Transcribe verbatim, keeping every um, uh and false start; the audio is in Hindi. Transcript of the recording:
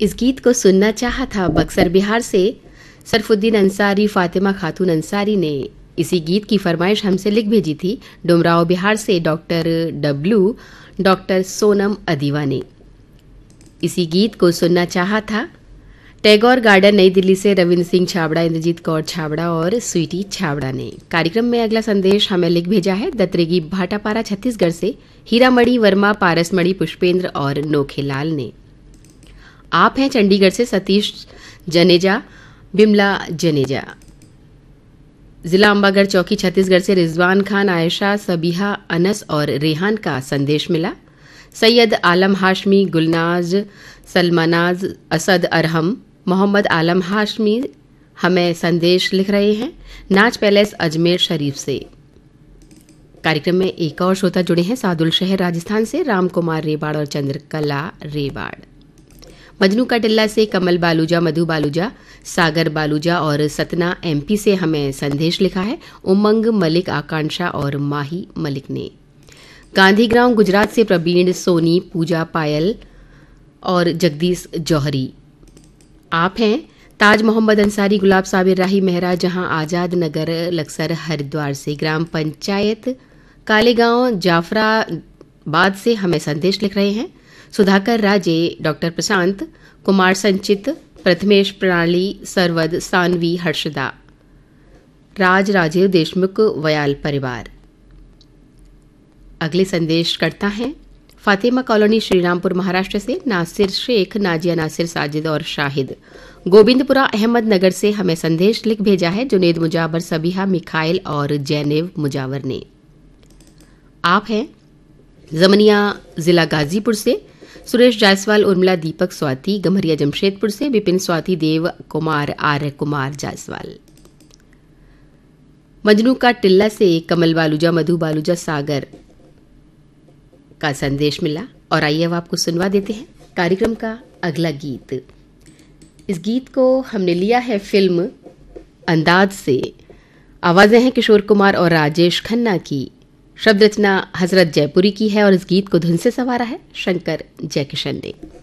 इस गीत को सुनना चाहा था बक्सर बिहार से सरफुद्दीन अंसारी फातिमा खातून अंसारी ने। इसी गीत की फरमाइश हमसे लिख भेजी थी डुमराव बिहार से doctor W doctor Sonam Adiva ने। इसी गीत को सुनना चाहा था टैगोर गार्डन नई दिल्ली से रविंद्र सिंह छाबड़ा, इंद्रजीत कौर छाबड़ा और स्वीटी छाबड़ा ने। कार्यक्रम में अगला संदेश हमें लिख भेजा है दत्रेगी भाटापारा छत्तीसगढ़ से हीरामणि वर्मा, पारसमणि पुष्पेंद्र और नोखेलाल ने। आप हैं चंडीगढ़ से सतीश जनेजा, बिमला जनेजा। जिला अंबागढ़ चौकी छत्तीसगढ़ से रिजवान खान, आयशा, सबीहा, अनस और रेहान का संदेश मिला। सैयद आलम हाशमी, गुलनाज, सलमानाज, असद अरहम, मोहम्मद आलम हाशमी हमें संदेश लिख रहे हैं नाच पैलेस अजमेर शरीफ से। कार्यक्रम में एक और श्रोता जुड़े हैं सादुल शहर राजस्थान से राम कुमार रेबाड़ और चंद्रकला रेबाड़। मजनू का टिल्ला से कमल बालूजा, मधु बालूजा, सागर बालूजा और सतना एमपी से हमें संदेश लिखा है उमंग मलिक, आकांक्षा और माही मलिक ने। गांधीग्राम गुजरात से प्रवीण सोनी, पूजा पायल और जगदीश जौहरी। आप हैं ताज मोहम्मद अंसारी, गुलाब साबिर राही मेहरा जहां आजाद नगर लक्सर हरिद्वार से। ग्राम पंचायत कालेगांव जाफराबाद से हमें संदेश लिख रहे हैं सुधाकर राजे, डॉक्टर प्रशांत कुमार, संचित प्रथमेश, प्रणाली, सरवद, सानवी, हर्षदा, राज राजीव देशमुख, वयाल परिवार। अगले संदेश करता है फातिमा कॉलोनी श्रीरामपुर महाराष्ट्र से नासिर शेख, नाजिया नासिर, साजिद और शाहिद। गोविंदपुरा अहमदनगर से हमें संदेश लिख भेजा है जुनेद मुजावर, सबीहा, मिखाइल और जैनेब मुजावर ने। आप हैं जमनिया जिला गाजीपुर से सुरेश जायसवाल, उर्मिला, दीपक, स्वाति, गम्हरिया जमशेदपुर से विपिन, स्वाति, देव कुमार, आर्य कुमार जायसवाल। मजनू का टिल्ला से कमल बालूजा, मधु बालूजा, सागर का संदेश मिला। और आइए अब आपको सुनवा देते हैं कार्यक्रम का अगला गीत। इस गीत को हमने लिया है फिल्म अंदाज से। आवाजें हैं किशोर कुमार और राजेश खन्ना की। शब्द रचना हजरत जयपुरी की है और इस गीत को धुन से संवारा है शंकर जयकिशन ने।